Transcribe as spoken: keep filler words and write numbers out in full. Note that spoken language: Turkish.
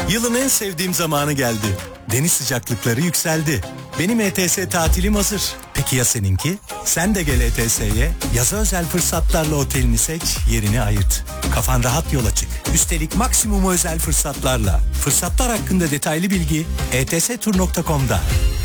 Yılın en sevdiğim zamanı geldi. Deniz sıcaklıkları yükseldi. Benim E T S tatilim hazır. Peki ya seninki? Sen de gel E T S'ye. Yaza özel fırsatlarla otelini seç, yerini ayırt. Kafan rahat yola çık. Üstelik maksimum özel fırsatlarla. Fırsatlar hakkında detaylı bilgi e t s tur nokta com'da.